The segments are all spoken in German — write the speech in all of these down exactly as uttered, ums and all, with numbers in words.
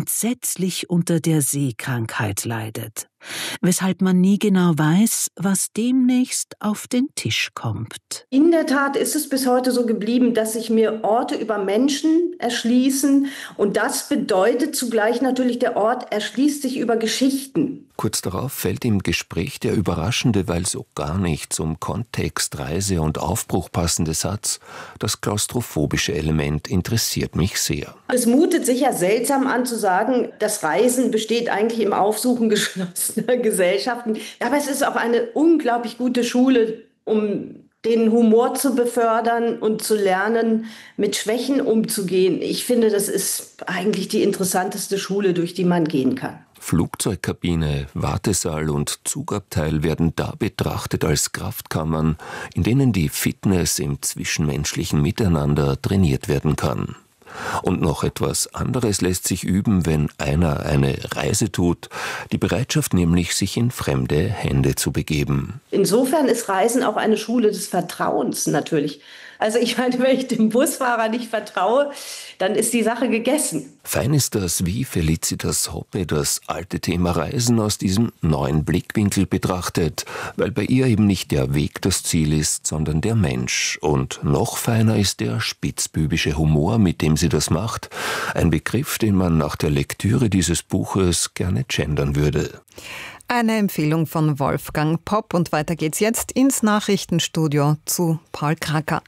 entsetzlich unter der Seekrankheit leidet, weshalb man nie genau weiß, was demnächst auf den Tisch kommt. In der Tat ist es bis heute so geblieben, dass sich mir Orte über Menschen erschließen und das bedeutet zugleich natürlich, der Ort erschließt sich über Geschichten. Kurz darauf fällt im Gespräch der überraschende, weil so gar nicht zum Kontext, Reise und Aufbruch passende Satz: Das klaustrophobische Element interessiert mich sehr. Es mutet sicher seltsam an zu sagen, das Reisen besteht eigentlich im Aufsuchen geschlossener Gesellschaften. Aber es ist auch eine unglaublich gute Schule, um den Humor zu befördern und zu lernen, mit Schwächen umzugehen. Ich finde, das ist eigentlich die interessanteste Schule, durch die man gehen kann. Flugzeugkabine, Wartesaal und Zugabteil werden da betrachtet als Kraftkammern, in denen die Fitness im zwischenmenschlichen Miteinander trainiert werden kann. Und noch etwas anderes lässt sich üben, wenn einer eine Reise tut, die Bereitschaft nämlich, sich in fremde Hände zu begeben. Insofern ist Reisen auch eine Schule des Vertrauens natürlich. Also ich meine, wenn ich dem Busfahrer nicht vertraue, dann ist die Sache gegessen. Fein ist das, wie Felicitas Hoppe das alte Thema Reisen aus diesem neuen Blickwinkel betrachtet, weil bei ihr eben nicht der Weg das Ziel ist, sondern der Mensch. Und noch feiner ist der spitzbübische Humor, mit dem sie das macht. Ein Begriff, den man nach der Lektüre dieses Buches gerne gendern würde. Eine Empfehlung von Wolfgang Popp. Und weiter geht's jetzt ins Nachrichtenstudio zu Paul Kracker.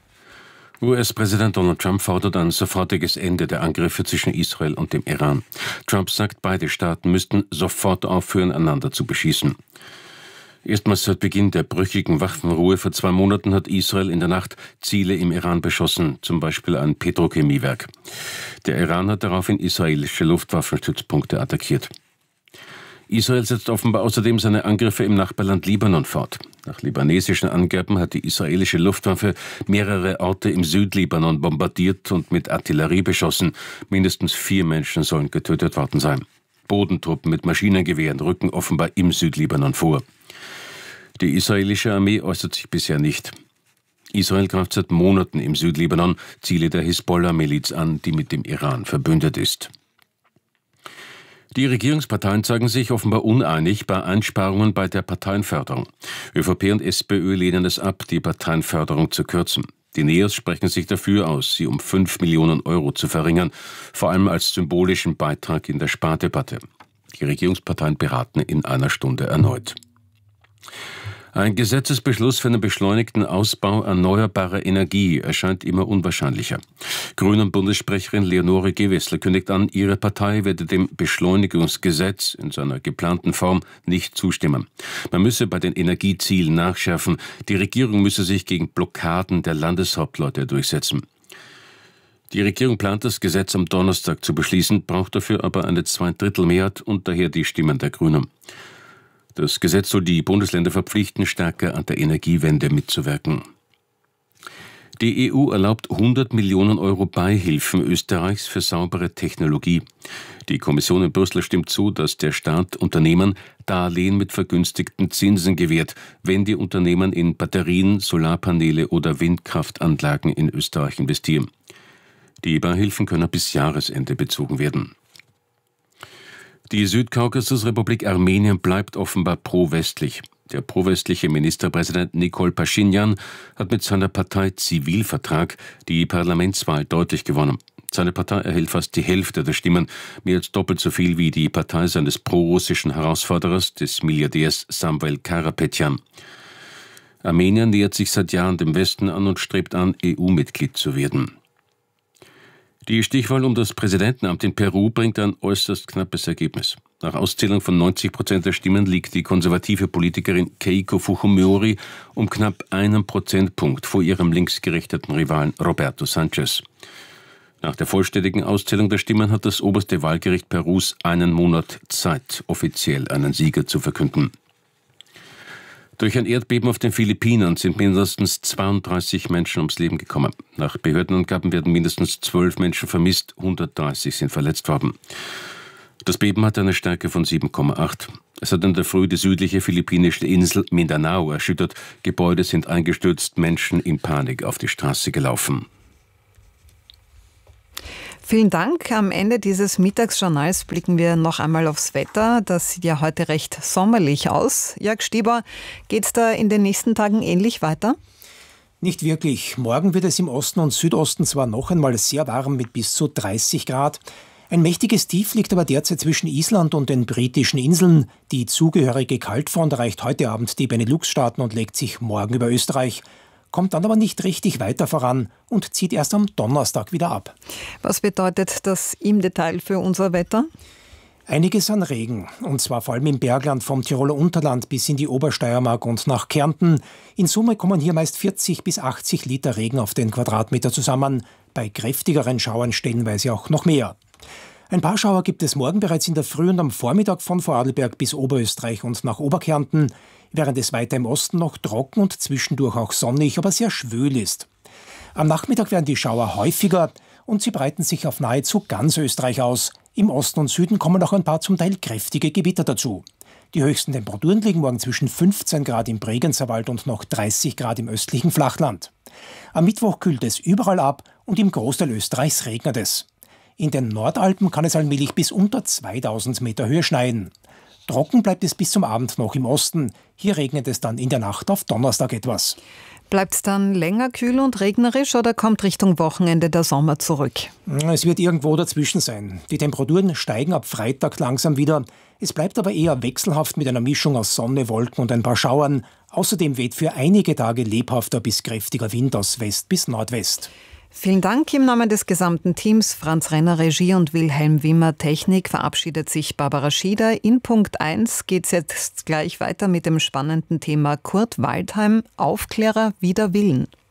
U S-Präsident Donald Trump fordert ein sofortiges Ende der Angriffe zwischen Israel und dem Iran. Trump sagt, beide Staaten müssten sofort aufhören, einander zu beschießen. Erstmals seit Beginn der brüchigen Waffenruhe vor zwei Monaten hat Israel in der Nacht Ziele im Iran beschossen, zum Beispiel ein Petrochemiewerk. Der Iran hat daraufhin israelische Luftwaffenstützpunkte attackiert. Israel setzt offenbar außerdem seine Angriffe im Nachbarland Libanon fort. Nach libanesischen Angaben hat die israelische Luftwaffe mehrere Orte im Südlibanon bombardiert und mit Artillerie beschossen. Mindestens vier Menschen sollen getötet worden sein. Bodentruppen mit Maschinengewehren rücken offenbar im Südlibanon vor. Die israelische Armee äußert sich bisher nicht. Israel greift seit Monaten im Südlibanon Ziele der Hisbollah-Miliz an, die mit dem Iran verbündet ist. Die Regierungsparteien zeigen sich offenbar uneinig bei Einsparungen bei der Parteienförderung. ÖVP und SPÖ lehnen es ab, die Parteienförderung zu kürzen. Die Neos sprechen sich dafür aus, sie um fünf Millionen Euro zu verringern, vor allem als symbolischen Beitrag in der Spardebatte. Die Regierungsparteien beraten in einer Stunde erneut. Ein Gesetzesbeschluss für einen beschleunigten Ausbau erneuerbarer Energie erscheint immer unwahrscheinlicher. Grünen-Bundessprecherin Leonore Gewessler kündigt an, ihre Partei werde dem Beschleunigungsgesetz in seiner geplanten Form nicht zustimmen. Man müsse bei den Energiezielen nachschärfen, die Regierung müsse sich gegen Blockaden der Landeshauptleute durchsetzen. Die Regierung plant, das Gesetz am Donnerstag zu beschließen, braucht dafür aber eine Zweidrittelmehrheit und daher die Stimmen der Grünen. Das Gesetz soll die Bundesländer verpflichten, stärker an der Energiewende mitzuwirken. Die E U erlaubt hundert Millionen Euro Beihilfen Österreichs für saubere Technologie. Die Kommission in Brüssel stimmt zu, dass der Staat Unternehmen Darlehen mit vergünstigten Zinsen gewährt, wenn die Unternehmen in Batterien, Solarpaneele oder Windkraftanlagen in Österreich investieren. Die Beihilfen können bis Jahresende bezogen werden. Die Südkaukasusrepublik Armenien bleibt offenbar pro-westlich. Der pro-westliche Ministerpräsident Nikol Paschinjan hat mit seiner Partei Zivilvertrag die Parlamentswahl deutlich gewonnen. Seine Partei erhält fast die Hälfte der Stimmen, mehr als doppelt so viel wie die Partei seines pro-russischen Herausforderers, des Milliardärs Samvel Karapetyan. Armenien nähert sich seit Jahren dem Westen an und strebt an, E U-Mitglied zu werden. Die Stichwahl um das Präsidentenamt in Peru bringt ein äußerst knappes Ergebnis. Nach Auszählung von neunzig Prozent der Stimmen liegt die konservative Politikerin Keiko Fujimori um knapp einen Prozentpunkt vor ihrem linksgerichteten Rivalen Roberto Sanchez. Nach der vollständigen Auszählung der Stimmen hat das oberste Wahlgericht Perus einen Monat Zeit, offiziell einen Sieger zu verkünden. Durch ein Erdbeben auf den Philippinen sind mindestens zweiunddreißig Menschen ums Leben gekommen. Nach Behördenangaben werden mindestens zwölf Menschen vermisst, hundertdreißig sind verletzt worden. Das Beben hat eine Stärke von sieben Komma acht. Es hat in der Früh die südliche philippinische Insel Mindanao erschüttert. Gebäude sind eingestürzt, Menschen in Panik auf die Straße gelaufen. Vielen Dank. Am Ende dieses Mittagsjournals blicken wir noch einmal aufs Wetter. Das sieht ja heute recht sommerlich aus. Jörg Stieber, geht es da in den nächsten Tagen ähnlich weiter? Nicht wirklich. Morgen wird es im Osten und Südosten zwar noch einmal sehr warm mit bis zu dreißig Grad. Ein mächtiges Tief liegt aber derzeit zwischen Island und den britischen Inseln. Die zugehörige Kaltfront erreicht heute Abend die Benelux-Staaten und legt sich morgen über Österreich. Kommt dann aber nicht richtig weiter voran und zieht erst am Donnerstag wieder ab. Was bedeutet das im Detail für unser Wetter? Einiges an Regen, und zwar vor allem im Bergland vom Tiroler Unterland bis in die Obersteiermark und nach Kärnten. In Summe kommen hier meist vierzig bis achtzig Liter Regen auf den Quadratmeter zusammen, bei kräftigeren Schauern stellenweise auch noch mehr. Ein paar Schauer gibt es morgen bereits in der Früh und am Vormittag von Vorarlberg bis Oberösterreich und nach Oberkärnten, während es weiter im Osten noch trocken und zwischendurch auch sonnig, aber sehr schwül ist. Am Nachmittag werden die Schauer häufiger und sie breiten sich auf nahezu ganz Österreich aus. Im Osten und Süden kommen auch ein paar zum Teil kräftige Gewitter dazu. Die höchsten Temperaturen liegen morgen zwischen fünfzehn Grad im Bregenzerwald und noch dreißig Grad im östlichen Flachland. Am Mittwoch kühlt es überall ab und im Großteil Österreichs regnet es. In den Nordalpen kann es allmählich bis unter zweitausend Meter Höhe schneien. Trocken bleibt es bis zum Abend noch im Osten. Hier regnet es dann in der Nacht auf Donnerstag etwas. Bleibt es dann länger kühl und regnerisch oder kommt Richtung Wochenende der Sommer zurück? Es wird irgendwo dazwischen sein. Die Temperaturen steigen ab Freitag langsam wieder. Es bleibt aber eher wechselhaft mit einer Mischung aus Sonne, Wolken und ein paar Schauern. Außerdem weht für einige Tage lebhafter bis kräftiger Wind aus West bis Nordwest. Vielen Dank im Namen des gesamten Teams. Franz Renner Regie und Wilhelm Wimmer Technik, verabschiedet sich Barbara Schieder. In Punkt eins geht es jetzt gleich weiter mit dem spannenden Thema Kurt Waldheim, Aufklärer wider Willen.